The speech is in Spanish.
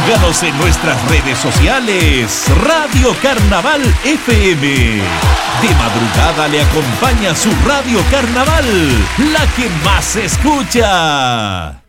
Síganos en nuestras redes sociales. Radio Carnaval FM. De madrugada le acompaña su Radio Carnaval, la que más se escucha.